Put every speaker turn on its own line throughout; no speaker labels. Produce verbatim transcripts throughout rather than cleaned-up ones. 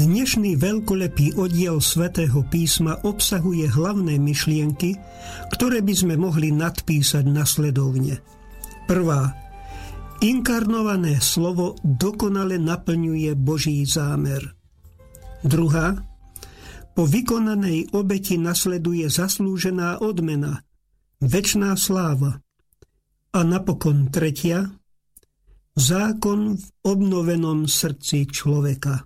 Dnešný veľkolepý oddiel Svätého písma obsahuje hlavné myšlienky, ktoré by sme mohli nadpísať nasledovne. Prvá. Inkarnované slovo dokonale naplňuje Boží zámer. Druhá. Po vykonanej obeti nasleduje zaslúžená odmena, večná sláva. A napokon tretia. Zákon v obnovenom srdci človeka.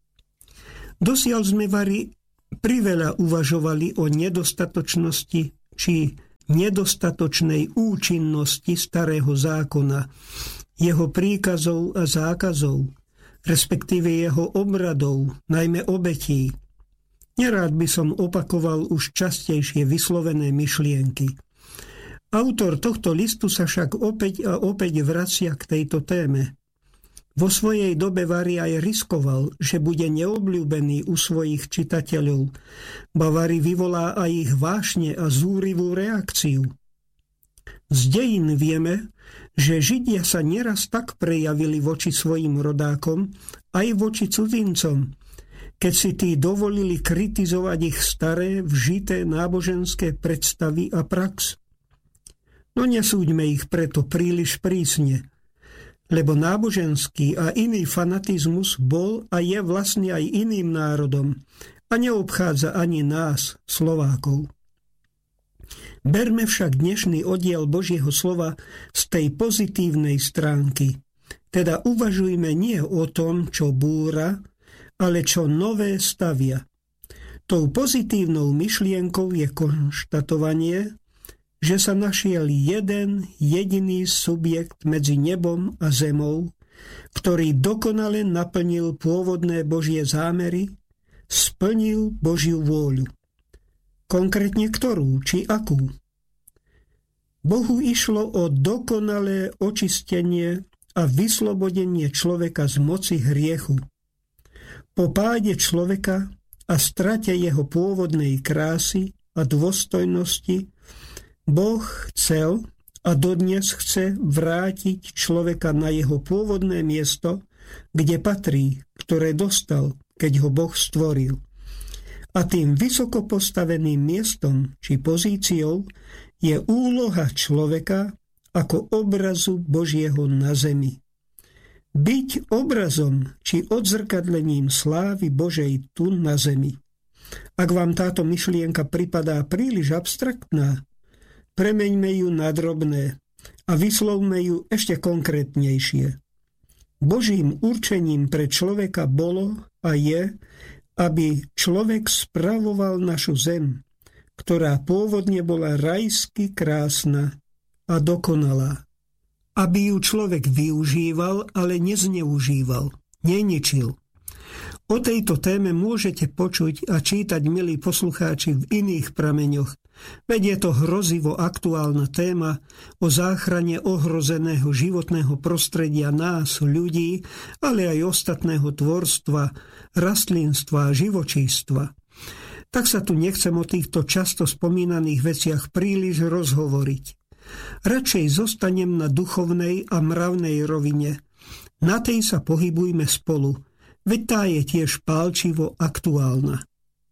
Dosiaľ sme vari priveľa uvažovali o nedostatočnosti či nedostatočnej účinnosti starého zákona, jeho príkazov a zákazov, respektíve jeho obradov, najmä obetí. Nerád by som opakoval už častejšie vyslovené myšlienky. Autor tohto listu sa však opäť a opäť vracia k tejto téme. Vo svojej dobe vari aj riskoval, že bude neobľúbený u svojich čitateľov, ba vari vyvolá aj ich vášne a zúrivú reakciu. Z dejín vieme, že Židia sa neraz tak prejavili voči svojim rodákom, aj voči cudzincom, keď si tí dovolili kritizovať ich staré, vžité náboženské predstavy a prax. No nesúďme ich preto príliš prísne, lebo náboženský a iný fanatizmus bol a je vlastne aj iným národom a neobchádza ani nás, Slovákov. Berme však dnešný oddiel Božieho slova z tej pozitívnej stránky, teda uvažujme nie o tom, čo búra, ale čo nové stavia. Tou pozitívnou myšlienkou je konštatovanie, že sa našiel jeden jediný subjekt medzi nebom a zemou, ktorý dokonale naplnil pôvodné Božie zámery, splnil Božiu vôľu. Konkrétne ktorú, či akú? Bohu išlo o dokonalé očistenie a vyslobodenie človeka z moci hriechu. Po páde človeka a strate jeho pôvodnej krásy a dôstojnosti Boh chcel a dodnes chce vrátiť človeka na jeho pôvodné miesto, kde patrí, ktoré dostal, keď ho Boh stvoril. A tým vysoko postaveným miestom či pozíciou je úloha človeka ako obrazu Božieho na zemi. Byť obrazom či odzrkadlením slávy Božej tu na zemi. Ak vám táto myšlienka pripadá príliš abstraktná, premeňme ju na drobné a vyslovme ju ešte konkrétnejšie. Božím určením pre človeka bolo a je, aby človek spravoval našu zem, ktorá pôvodne bola rajsky krásna a dokonalá. Aby ju človek využíval, ale nezneužíval, neničil. O tejto téme môžete počuť a čítať, milí poslucháči, v iných prameňoch, veď je to hrozivo aktuálna téma o záchrane ohrozeného životného prostredia nás, ľudí, ale aj ostatného tvorstva, rastlinstva a živočístva. Tak sa tu nechcem o týchto často spomínaných veciach príliš rozhovoriť. Radšej zostanem na duchovnej a mravnej rovine. Na tej sa pohybujme spolu, veď tá je tiež pálčivo aktuálna.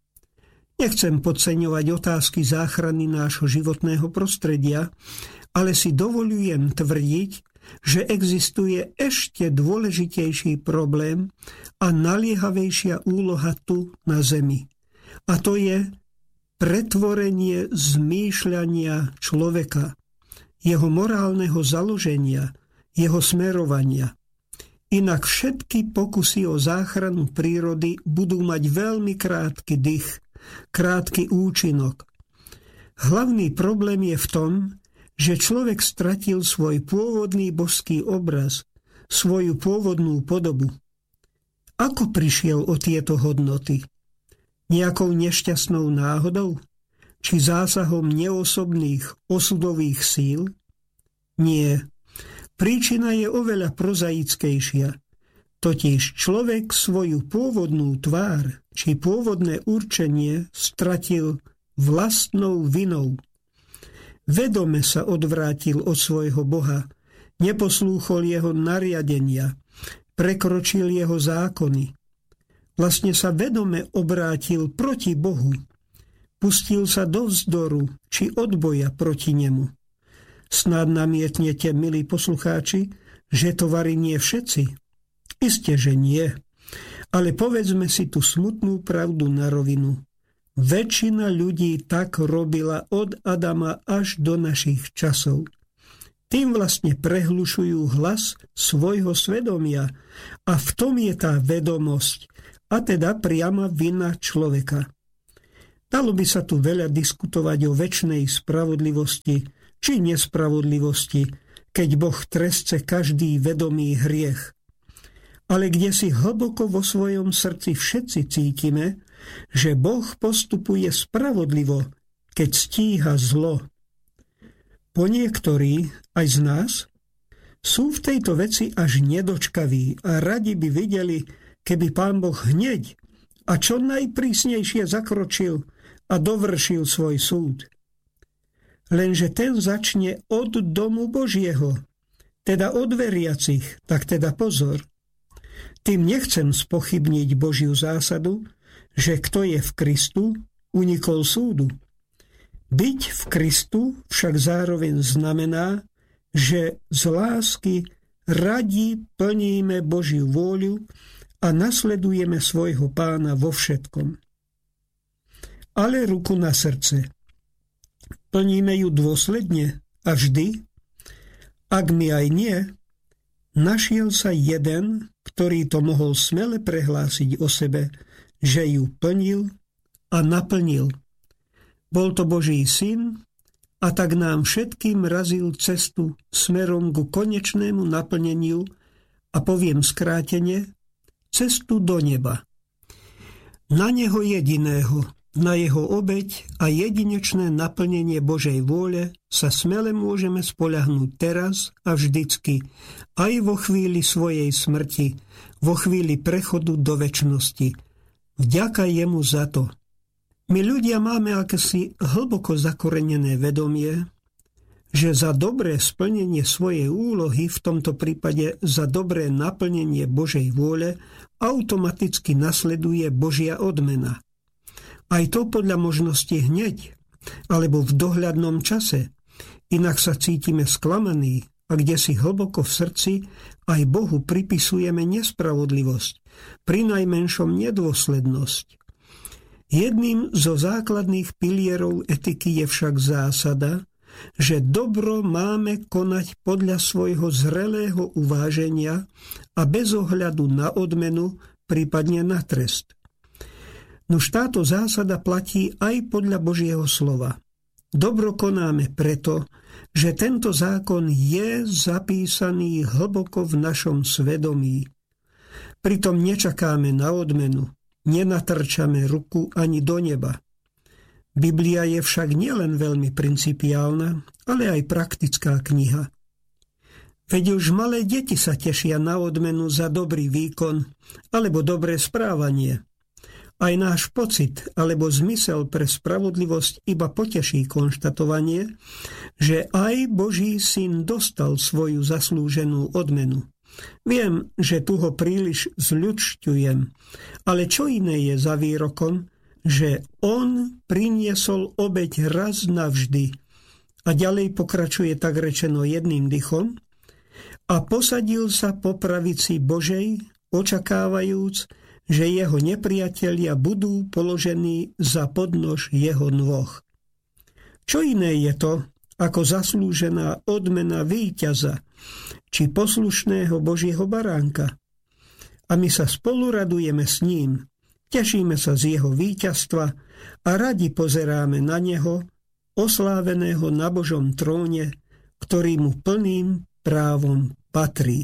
Nechcem podceňovať otázky záchrany nášho životného prostredia, ale si dovoľujem tvrdiť, že existuje ešte dôležitejší problém a naliehavejšia úloha tu na Zemi. A to je pretvorenie zmýšľania človeka, jeho morálneho založenia, jeho smerovania. Inak všetky pokusy o záchranu prírody budú mať veľmi krátky dych, krátky účinok. Hlavný problém je v tom, že človek stratil svoj pôvodný božský obraz, svoju pôvodnú podobu. Ako prišiel o tieto hodnoty? Nejakou nešťastnou náhodou? Či zásahom neosobných osudových síl? Nie. Príčina je oveľa prozaickejšia. Totiž človek svoju pôvodnú tvár či pôvodné určenie stratil vlastnou vinou. Vedome sa odvrátil od svojho Boha, neposlúchol jeho nariadenia, prekročil jeho zákony. vlastne sa vedome obrátil proti Bohu. Pustil sa do vzdoru či odboja proti nemu. Snáď namietnete, milí poslucháči, že to vari nie všetci. Isté, že nie. Ale povedzme si tú smutnú pravdu na rovinu. Väčšina ľudí tak robila od Adama až do našich časov. Tým vlastne prehlušujú hlas svojho svedomia a v tom je tá vedomosť, a teda priama vina človeka. Dalo by sa tu veľa diskutovať o večnej spravodlivosti či nespravodlivosti, keď Boh trestce každý vedomý hriech. Ale kde si hlboko vo svojom srdci všetci cítime, že Boh postupuje spravodlivo, keď stíha zlo. Po niektorí, aj z nás, sú v tejto veci až nedočkaví a radi by videli, keby Pán Boh hneď a čo najprísnejšie zakročil a dovršil svoj súd. Lenže ten začne od domu Božieho, teda od veriacich, tak teda pozor. Tým nechcem spochybniť Božiu zásadu, že kto je v Kristu, unikol súdu. Byť v Kristu však zároveň znamená, že z lásky radi plníme Božiu vôľu a nasledujeme svojho Pána vo všetkom. Ale ruku na srdce. Plníme ju dôsledne a vždy? Ak mi aj nie, našiel sa jeden, ktorý to mohol smele prehlásiť o sebe, že ju plnil a naplnil. Bol to Boží syn a tak nám všetkým razil cestu smerom ku konečnému naplneniu a poviem skrátene, cestu do neba. Na neho jediného, na jeho obeť a jedinečné naplnenie Božej vôle sa smele môžeme spoľahnúť teraz a vždycky, aj vo chvíli svojej smrti, vo chvíli prechodu do večnosti. Vďaka jemu za to. My ľudia máme akési hlboko zakorenené vedomie, že za dobré splnenie svojej úlohy, v tomto prípade za dobré naplnenie Božej vôle, automaticky nasleduje Božia odmena. Aj to podľa možnosti hneď, alebo v dohľadnom čase. Inak sa cítime sklamaní a kde si hlboko v srdci aj Bohu pripisujeme nespravodlivosť, prinajmenšom nedôslednosť. Jedným zo základných pilierov etiky je však zásada, že dobro máme konať podľa svojho zrelého uváženia a bez ohľadu na odmenu, prípadne na trest. Nož táto zásada platí aj podľa Božieho slova. Dobro konáme preto, že tento zákon je zapísaný hlboko v našom svedomí. Pritom nečakáme na odmenu, nenatrčame ruku ani do neba. Biblia je však nielen veľmi principiálna, ale aj praktická kniha. Veď už malé deti sa tešia na odmenu za dobrý výkon alebo dobré správanie. Aj náš pocit alebo zmysel pre spravodlivosť iba poteší konštatovanie, že aj Boží syn dostal svoju zaslúženú odmenu. Viem, že tu ho príliš zľudšťujem, ale čo iné je za výrokom, že on priniesol obeť raz navždy a ďalej pokračuje tak rečeno jedným dychom a posadil sa po pravici Božej, očakávajúc, že jeho nepriatelia budú položení za podnož jeho nôh. Čo iné je to, ako zaslúžená odmena víťaza či poslušného Božieho baránka. A my sa spolu radujeme s ním, tešíme sa z jeho víťazstva a radi pozeráme na neho, osláveného na Božom tróne, ktorý mu plným právom patrí.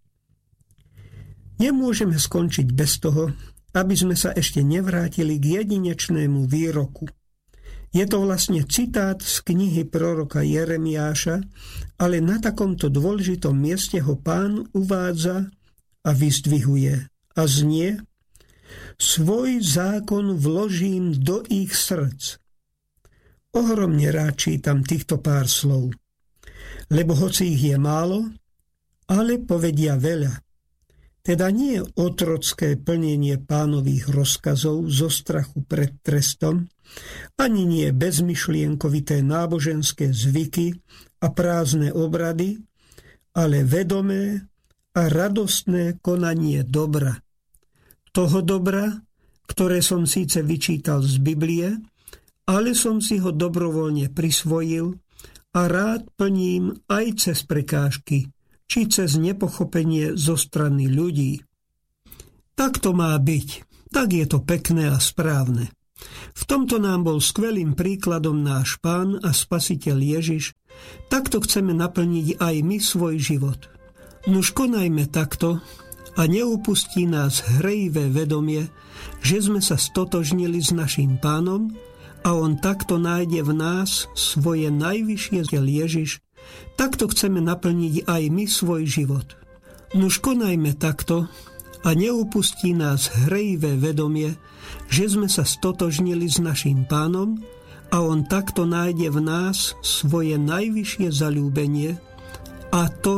Nemôžeme skončiť bez toho, aby sme sa ešte nevrátili k jedinečnému výroku. Je to vlastne citát z knihy proroka Jeremiáša, ale na takomto dôležitom mieste ho Pán uvádza a vyzdvihuje a znie: svoj zákon vložím do ich srdc. Ohromne rád čítam týchto pár slov, lebo hoci ich je málo, ale povedia veľa. Teda nie otrocké plnenie pánových rozkazov zo strachu pred trestom, ani nie bezmyšlienkovité náboženské zvyky a prázdne obrady, ale vedomé a radostné konanie dobra. Toho dobra, ktoré som síce vyčítal z Biblie, ale som si ho dobrovoľne prisvojil a rád plním aj cez prekážky, či cez nepochopenie zo strany ľudí. Tak to má byť, tak je to pekné a správne. V tomto nám bol skvelým príkladom náš Pán a Spasiteľ Ježiš, takto chceme naplniť aj my svoj život. Nuž konajme takto a neupustí nás hrejivé vedomie, že sme sa stotožnili s naším Pánom a on takto nájde v nás svoje najvyššie Ježiš. Takto chceme naplniť aj my svoj život. Nuž konajme takto a neupustí nás hrejivé vedomie, že sme sa stotožnili s naším Pánom a on takto nájde v nás svoje najvyššie zaľúbenie, a to